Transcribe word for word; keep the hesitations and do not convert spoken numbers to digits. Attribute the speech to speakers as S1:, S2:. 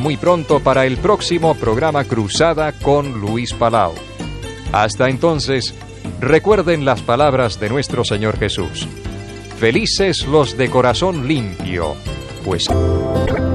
S1: muy pronto para el próximo programa Cruzada con Luis Palau. Hasta entonces, recuerden las palabras de nuestro Señor Jesús. Felices los de corazón limpio, pues...